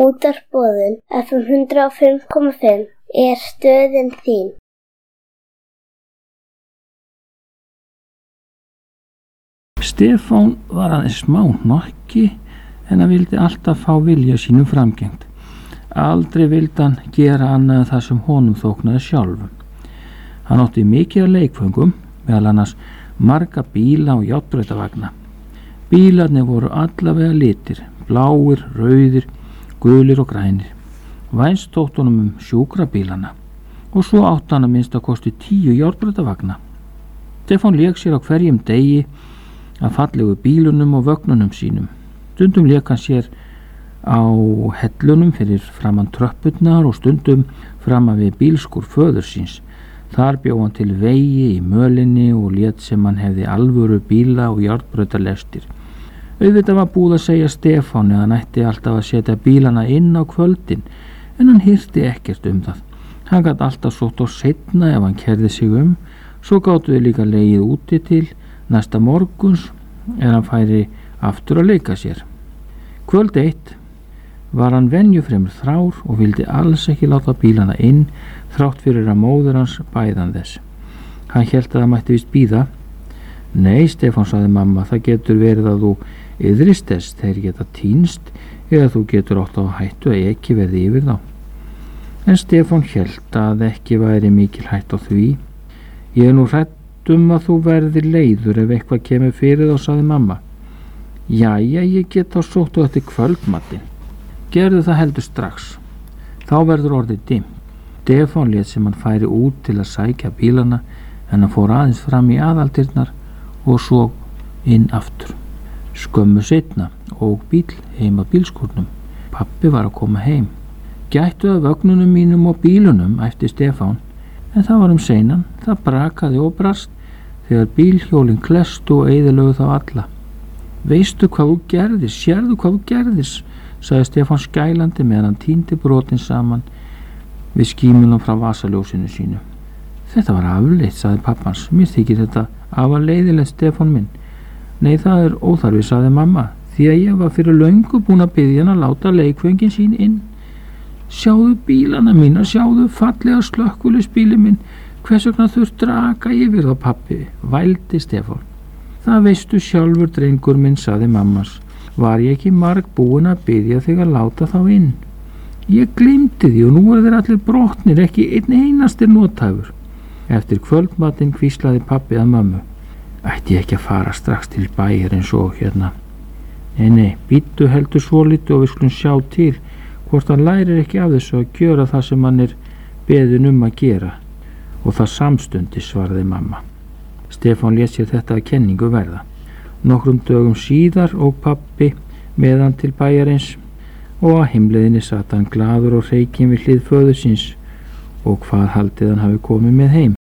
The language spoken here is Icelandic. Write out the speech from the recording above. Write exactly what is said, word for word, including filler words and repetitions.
Útvarpsboðun F M hundrað og fimm komma fimm er stöðin þín. Stefán var aðeins smá hnokki en hann vildi alltaf fá vilja sínum framgengt. Aldrei vildi hann gera annað en það sem honum þóknaði sjálfum. Hann átti mikið af leikföngum, meðal annars marga bíla og járnbrautarvagna. Bílarnir voru allavega litir, bláir, rauðir, gulir og grænir. Vænst þótti honum um sjúkrabílana og svo átti hann að minnsta kosti tíu járnbrautarvagna. Stefán lék sér á hverjum degi að fallegu bílunum og vögnunum sínum. Stundum lék hann sér á hellunum fyrir framan tröppurnar og stundum framan við bílskur föður síns. Þar bjó hann til vegi í mölinni og lét sem hann hefði alvöru bíla og járnbrautarlestir. Auðvitað var búið að segja Stefáni að hann ætti alltaf að setja bílana inn á kvöldin, en hann hirti ekkert um það. Hann gat alltaf sótt á seinna ef hann kerði sig um, svo gátu þau líka legið úti til næsta morguns er hann færi aftur að leika sér. Kvöld eitt var hann venjufremur þrár og vildi alls ekki láta bílana inn þrátt fyrir að móðir hans bæðan þess. Hann hélt að það mætti vist bíða. Nei, Stefán, sagði mamma, það getur verið að þú yðrist þess þeir geta týnst eða þú getur átt á hættu að ekki verði yfir þá. En Stefán hélt að ekki væri mikil hætt á því. Ég er nú hrædd um að þú verðir leiður ef eitthvað kemur fyrir þá, sagði mamma. Jæja, ég get þá sótt á þetta kvöldmatinn. Gerðu það heldur strax. Þá verður orðið dimmt. Stefán lét sem hann færi út til að sækja bílana en hann fór aðeins fram í aðaldyrnar og svo inn aftur. Skömmu seinna og bíl heim að bílskúrnum. Pabbi var að koma heim. Gættu að vögnunum mínum og bílunum, æpti Stefán, en það var um seinan. Það brakaði og brast þegar bílhjólin klestu og eyðilögðu þá alla. Veistu hvað þú gerðis, sérðu hvað þú gerðis, sagði Stefán skælandi meðan hann týndi brotin saman við skímunum frá vasaljósinu sínu. Þetta var afleitt, sagði pappans. Mér þykir þetta afar leiðilegt, Stefán minn. Nei, það er óþarfi, sagði mamma, því að ég var fyrir löngu búin að biðja hann að láta leikföngin sín inn. Sjáðu bílana mína, sjáðu fallega slökkviliðsbíli minn, hvers vegna þurft raka yfir þá, pappi, vældi Stefán. Það veistu sjálfur, drengur minn, sagði mammas. Var ég ekki marg búin að biðja þig að láta þá inn? Ég gleymdi því og nú er þeir allir brotnir, ekki einn einastir nothæfur. Eftir kvöldmatinn hvíslaði pappi að mömmu. Ætti ég ekki að fara strax til bæjar eins og hérna? Nei, nei, bíddu heldur svolítið og við skulum sjá til hvort hann lærir ekki af þessu að gjöra það sem hann er beðinn um að gera. Og það samstundis, svaraði mamma. Stefán lét sér þetta að kenningu verða. Nokkrum dögum síðar og pappi með hann til bæjarins og á heimleiðinni sat hann glaður og hreykinn við hlið föður síns og hvað haldið hann hafi komið með heim.